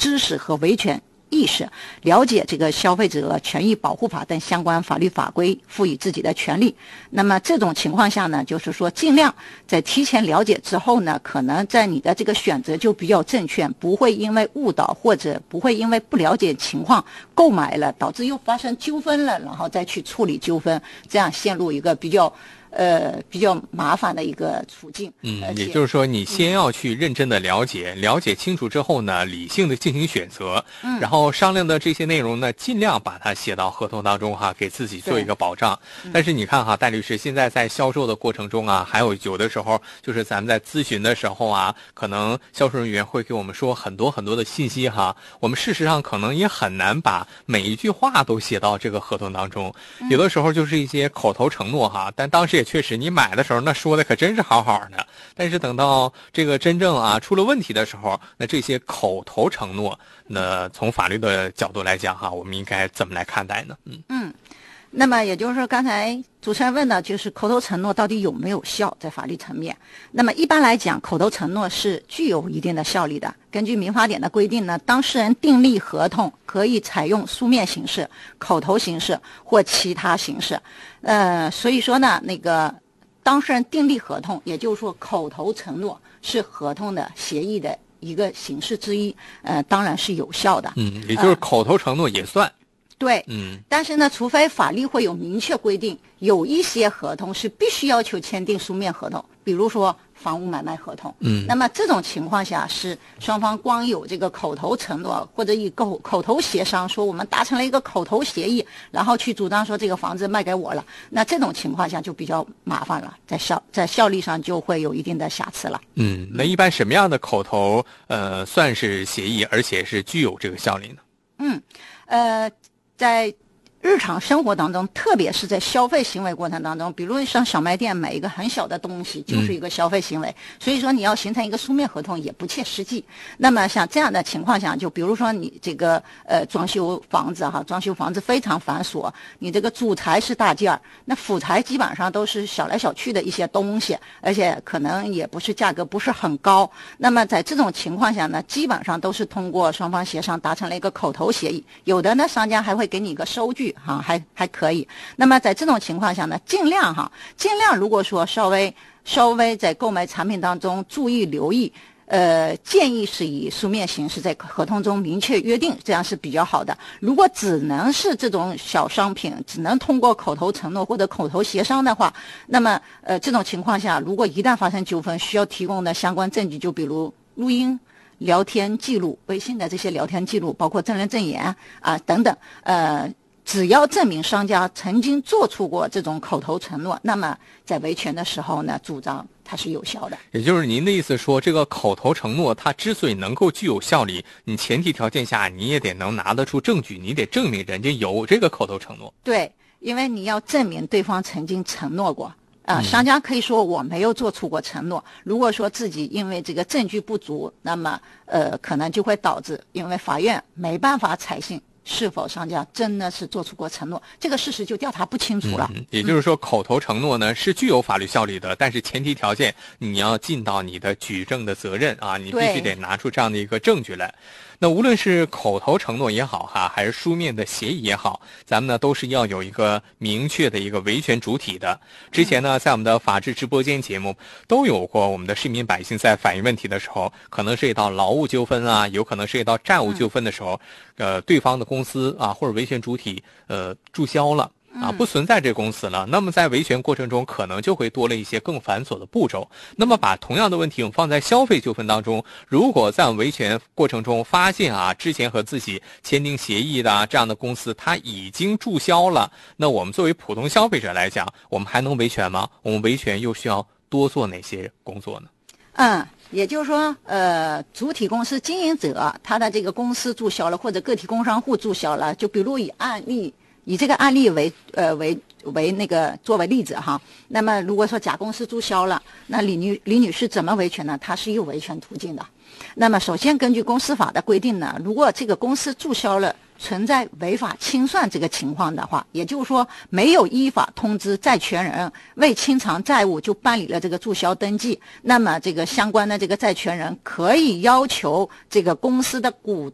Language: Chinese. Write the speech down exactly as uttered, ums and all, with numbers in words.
知识和维权意识，了解这个消费者权益保护法等相关法律法规，赋予自己的权利。那么这种情况下呢，就是说尽量在提前了解之后呢，可能在你的这个选择就比较正确，不会因为误导或者不会因为不了解情况购买了，导致又发生纠纷了，然后再去处理纠纷，这样陷入一个比较呃，比较麻烦的一个处境。 嗯，也就是说，你先要去认真的了解，嗯、了解清楚之后呢，理性的进行选择，嗯，然后商量的这些内容呢，尽量把它写到合同当中哈，给自己做一个保障。嗯、但是你看哈，戴律师，现在在销售的过程中啊，还有有的时候就是咱们在咨询的时候啊，可能销售人员会给我们说很多很多的信息哈，我们事实上可能也很难把每一句话都写到这个合同当中，嗯、有的时候就是一些口头承诺哈，但当时也确实，你买的时候那说的可真是好好的，但是等到这个真正啊出了问题的时候，那这些口头承诺，那从法律的角度来讲哈，我们应该怎么来看待呢？嗯嗯，那么也就是说，刚才主持人问的就是口头承诺到底有没有效，在法律层面。那么一般来讲，口头承诺是具有一定的效力的。根据民法典的规定呢，当事人订立合同可以采用书面形式、口头形式或其他形式。呃，所以说呢，那个当事人订立合同，也就是说口头承诺是合同的协议的一个形式之一，呃，当然是有效的。 嗯，也就是口头承诺也算。呃对， 嗯， 但是呢，除非法律会有明确规定，有一些合同是必须要求签订书面合同，比如说房屋买卖合同。 嗯， 那么这种情况下是双方光有这个口头承诺，或者以口口头协商说我们达成了一个口头协议，然后去主张说这个房子卖给我了，那这种情况下就比较麻烦了，在效在效力上就会有一定的瑕疵了。 嗯，那一般什么样的口头呃算是协议，而且是具有这个效力呢？ 嗯，呃。在日常生活当中，特别是在消费行为过程当中，比如像小卖店买一个很小的东西就是一个消费行为，嗯、所以说你要形成一个书面合同也不切实际。那么像这样的情况下，就比如说你这个呃装修房子哈，装修房子非常繁琐，你这个主材是大件儿，那辅材基本上都是小来小去的一些东西，而且可能也不是价格不是很高。那么在这种情况下呢，基本上都是通过双方协商达成了一个口头协议，有的呢商家还会给你一个收据。哈，还还可以。那么在这种情况下呢，尽量哈，尽量如果说稍微稍微在购买产品当中注意留意，呃，建议是以书面形式在合同中明确约定，这样是比较好的。如果只能是这种小商品，只能通过口头承诺或者口头协商的话，那么呃这种情况下，如果一旦发生纠纷，需要提供的相关证据，就比如录音、聊天记录、微信的这些聊天记录，包括证人证言啊等等，呃。只要证明商家曾经做出过这种口头承诺，那么在维权的时候呢，主张它是有效的。 也就是您的意思说，这个口头承诺它之所以能够具有效力，你前提条件下你也得能拿得出证据，你得证明人家有这个口头承诺。 对，因为你要证明对方曾经承诺过。啊，商家可以说我没有做出过承诺。如果说自己因为这个证据不足，那么呃，可能就会导致，因为法院没办法采信是否商家真的是做出过承诺，这个事实就调查不清楚了。 嗯、也就是说，口头承诺呢是具有法律效力的，但是前提条件你要尽到你的举证的责任啊，你必须得拿出这样的一个证据来。那无论是口头承诺也好哈，还是书面的协议也好，咱们呢都是要有一个明确的一个维权主体的。之前呢，在我们的法治直播间节目都有过，我们的市民百姓在反映问题的时候，可能涉及到劳务纠纷啊，有可能涉及到债务纠纷的时候，呃，对方的公司啊或者维权主体呃注销了。啊，不存在这公司了，那么在维权过程中可能就会多了一些更繁琐的步骤。那么把同样的问题我们放在消费纠纷当中，如果在我们维权过程中发现啊，之前和自己签订协议的、啊、这样的公司它已经注销了，那我们作为普通消费者来讲，我们还能维权吗？我们维权又需要多做哪些工作呢？ 嗯，也就是说，呃，主体公司经营者他的这个公司注销了，或者个体工商户注销了，就比如以案例。以这个案例为呃为为那个作为例子哈，那么如果说甲公司注销了，那李女李女士怎么维权呢？她是有维权途径的。那么首先根据公司法的规定呢，如果这个公司注销了，存在违法清算这个情况的话，也就是说没有依法通知债权人为清偿债务就办理了这个注销登记，那么这个相关的这个债权人可以要求这个公司的股